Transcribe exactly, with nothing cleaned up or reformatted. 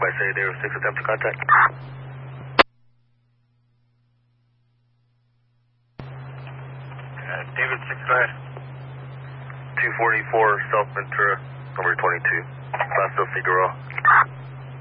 by say there was six attempt to contact. Uh, David six, go ahead. two forty-four South Ventura, number twenty-two. Paso Figueroa.